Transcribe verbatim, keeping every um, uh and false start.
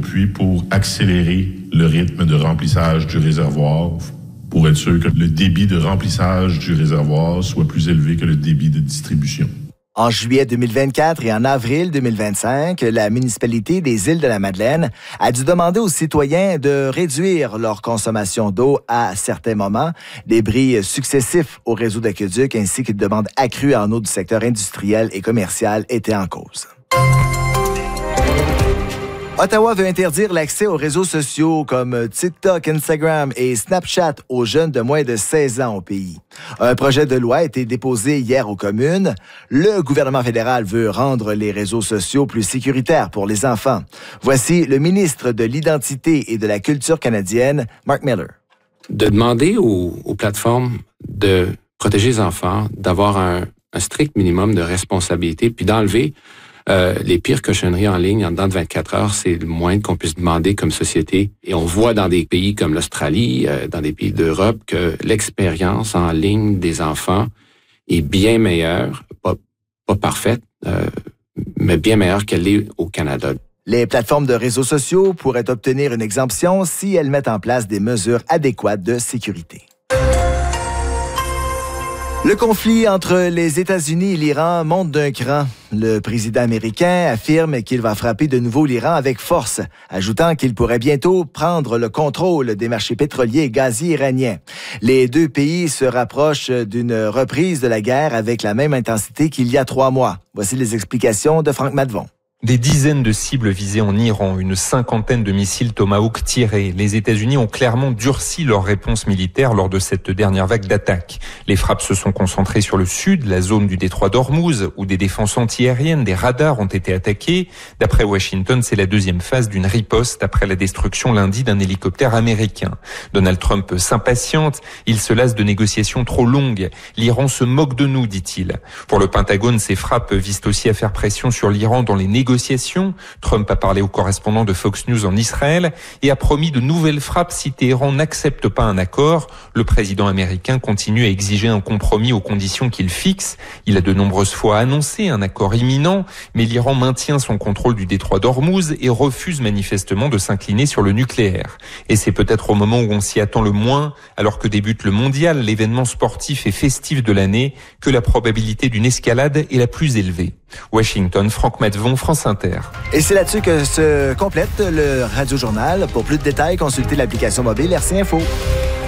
puits pour accélérer le rythme de remplissage du réservoir, pour être sûr que le débit de remplissage du réservoir soit plus élevé que le débit de distribution. En juillet deux mille vingt-quatre et en avril deux mille vingt-cinq, la municipalité des Îles-de-la-Madeleine a dû demander aux citoyens de réduire leur consommation d'eau à certains moments. Des bris successifs au réseau d'aqueduc ainsi qu'une demande accrue en eau du secteur industriel et commercial étaient en cause. Ottawa veut interdire l'accès aux réseaux sociaux comme TikTok, Instagram et Snapchat aux jeunes de moins de seize ans au pays. Un projet de loi a été déposé hier aux communes. Le gouvernement fédéral veut rendre les réseaux sociaux plus sécuritaires pour les enfants. Voici le ministre de l'Identité et de la Culture canadienne, Mark Miller. De demander aux, aux plateformes de protéger les enfants, d'avoir un, un strict minimum de responsabilité, puis d'enlever Euh, les pires cochonneries en ligne en dedans de vingt-quatre heures, c'est le moins qu'on puisse demander comme société. Et on voit dans des pays comme l'Australie, euh, dans des pays d'Europe, que l'expérience en ligne des enfants est bien meilleure, pas, pas parfaite, euh, mais bien meilleure qu'elle est au Canada. Les plateformes de réseaux sociaux pourraient obtenir une exemption si elles mettent en place des mesures adéquates de sécurité. Le conflit entre les États-Unis et l'Iran monte d'un cran. Le président américain affirme qu'il va frapper de nouveau l'Iran avec force, ajoutant qu'il pourrait bientôt prendre le contrôle des marchés pétroliers et gaziers iraniens. Les deux pays se rapprochent d'une reprise de la guerre avec la même intensité qu'il y a trois mois. Voici les explications de Franck Madvon. Des dizaines de cibles visées en Iran, une cinquantaine de missiles Tomahawk tirés. Les États-Unis ont clairement durci leur réponse militaire lors de cette dernière vague d'attaques. Les frappes se sont concentrées sur le sud, la zone du détroit d'Ormuz, où des défenses antiaériennes, des radars ont été attaqués. D'après Washington, c'est la deuxième phase d'une riposte après la destruction lundi d'un hélicoptère américain. Donald Trump s'impatiente, il se lasse de négociations trop longues. L'Iran se moque de nous, dit-il. Pour le Pentagone, ces frappes visent aussi à faire pression sur l'Iran dans les négociations. Trump a parlé au correspondant de Fox News en Israël et a promis de nouvelles frappes si Téhéran n'accepte pas un accord. Le président américain continue à exiger un compromis aux conditions qu'il fixe. Il a de nombreuses fois annoncé un accord imminent, mais l'Iran maintient son contrôle du détroit d'Ormuz et refuse manifestement de s'incliner sur le nucléaire. Et c'est peut-être au moment où on s'y attend le moins, alors que débute le mondial, l'événement sportif et festif de l'année, que la probabilité d'une escalade est la plus élevée. Washington, Franck Madvon, France Inter. Et c'est là-dessus que se complète le Radio Journal. Pour plus de détails, consultez l'application mobile R C Info.